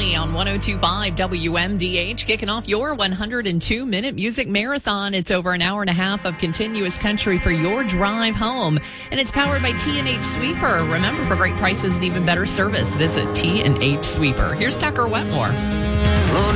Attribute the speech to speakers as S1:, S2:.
S1: Riley on 102.5 WMDH, kicking off your 102-minute music marathon. It's over an hour and a half of continuous country for your drive home. And it's powered by T&H Sweeper. Remember, for great prices and even better service, visit T&H Sweeper. Here's Tucker Wetmore.